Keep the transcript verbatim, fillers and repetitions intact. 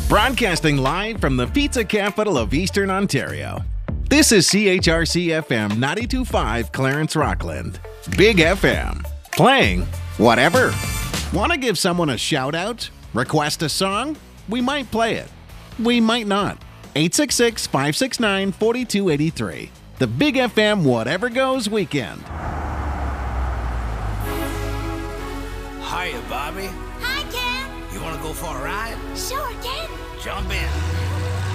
Broadcasting live from the pizza capital of Eastern Ontario. This is C H R C F M ninety-two point five Clarence Rockland. Big F M. Playing whatever. Want to give someone a shout out? Request a song? We might play it. We might not. eight six six, five six nine, four two eight three. The Big F M Whatever Goes Weekend. Hiya, Bobby. Hi, Ken. You want to go for a ride? Sure, Ken. Jump in.